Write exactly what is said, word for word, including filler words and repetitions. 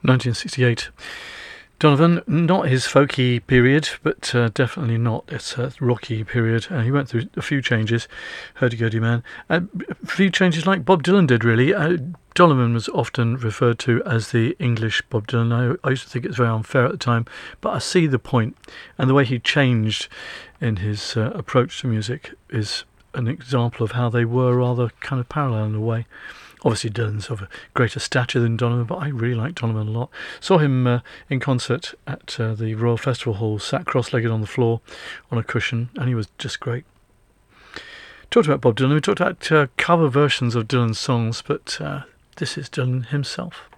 nineteen sixty-eight. Donovan, not his folky period, but uh, definitely not its uh, rocky period. Uh, he went through a few changes, hurdy-gurdy man. Uh, a few changes like Bob Dylan did, really. Uh, Donovan was often referred to as the English Bob Dylan. I, I used to think it was very unfair at the time, but I see the point. And the way he changed in his uh, approach to music is an example of how they were rather kind of parallel in a way. Obviously, Dylan's of a greater stature than Donovan, but I really like Donovan a lot. Saw him uh, in concert at uh, the Royal Festival Hall, sat cross-legged on the floor on a cushion, and he was just great. Talked about Bob Dylan. We talked about uh, cover versions of Dylan's songs, but uh, this is Dylan himself.